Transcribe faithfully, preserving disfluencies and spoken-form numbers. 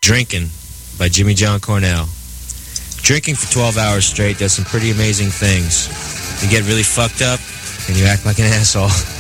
Drinking by Jimmy John Cornell. Drinking for twelve hours straight does some pretty amazing things. You get really fucked up and you act like an asshole.